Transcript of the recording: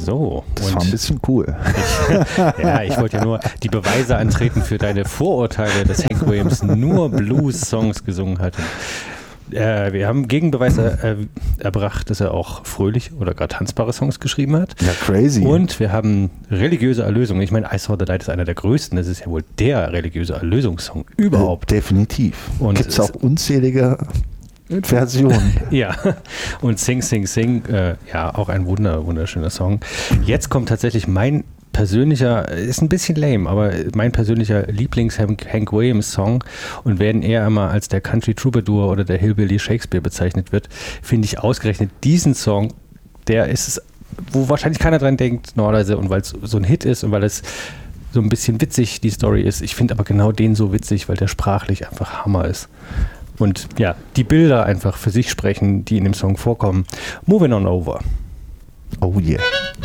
So. Das war ein bisschen cool. Ich wollte ja nur die Beweise antreten für deine Vorurteile, dass Hank Williams nur Blues-Songs gesungen hat. Wir haben Gegenbeweis erbracht, dass er auch fröhliche oder gerade tanzbare Songs geschrieben hat. Ja, crazy. Und wir haben religiöse Erlösung. Ich meine, I Saw the Light ist einer der größten. Das ist ja wohl der religiöse Erlösungssong überhaupt. Definitiv. Und gibt es auch unzählige Versionen. Ja, und Sing, Sing, Sing, auch ein wunderschöner Song. Jetzt kommt tatsächlich mein persönlicher, ist ein bisschen lame, aber mein persönlicher Lieblings-Hank Williams-Song, und wenn er immer als der Country Troubadour oder der Hillbilly Shakespeare bezeichnet wird, finde ich ausgerechnet diesen Song, der ist es, wo wahrscheinlich keiner dran denkt, normalerweise, und weil es so ein Hit ist und weil es so ein bisschen witzig die Story ist. Ich finde aber genau den so witzig, weil der sprachlich einfach Hammer ist. Und ja, die Bilder einfach für sich sprechen, die in dem Song vorkommen. Moving on over. Oh yeah.